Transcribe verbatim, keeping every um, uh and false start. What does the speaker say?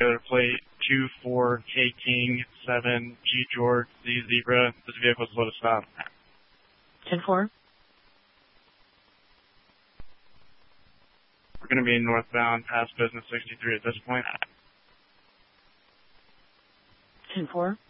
regular plate two four K King seven G George Z Zebra. This vehicle is slow to stop. ten four. We're going to be northbound past Business sixty-three at this point. ten four.